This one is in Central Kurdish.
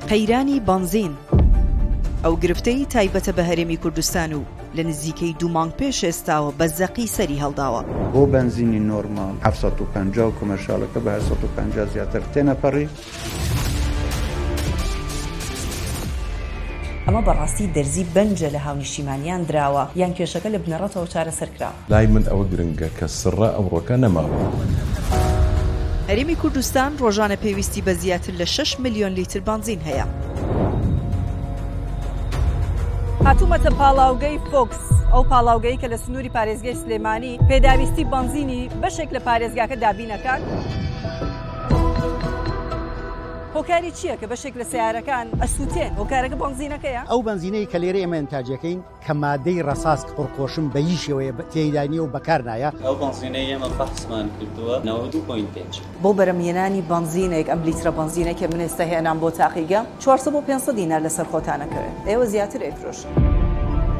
قەیرانی بنزین ئەو گرفتەی تایبەتە بە هەرێمی کوردستان و لە نزیکەی 2 مانگ پێش ئێستاوە بە زەقی سەری هەڵداوە. بۆ بنزینی نۆرمال 750 و کۆمەرشیالەکە بە 750 زیاتر تێنەپەڕی. ئەمە بەڕاستی دەرزی بەنجە لە هاونیشتیمانیان دراوە یان کێشەکە لە بنەڕەتەوە چارەسەر کرا. لای من ئەوە گرنگە کە سڕە ئەمڕۆکە نەماوە. هەرێمی کوردستان ڕۆژانە پێویستی بە زیاتر لە 6 ملیۆن لیتر بنزین هەیە. هاتوومەتە پاڵاوگەی فۆکس، ئەو پاڵاوگەی کە لە سنووری پارێزگای سلێمانی پێداویستی بنزینی بەشێک لە پارێزگاکە دابینەکان. هۆکاری چییە کە بەشێک لە سیارەکان ئەسووتێن؟ هۆکارەکە بنزینەکەیە؟ ئەو بنزینەی کە لێرە ئێمە ئەنتاجەکەین کە مادەی ڕەساس پڕخۆشم بە هیچ شێوەیە تێیدانیە و بەکار نایە. ئەو بنزینەی ئێمە بەحسمان کردووە 92.5 بۆ بەرەمهێنانی بنزینێک ئەم لیترە بنزینێک کە من ئێستا هێنام بۆ تاقیگە 400 بۆ 500 دینار لەسەر خۆتانەکەوێت. ئێوە زیاتر ئەیفرۆشن.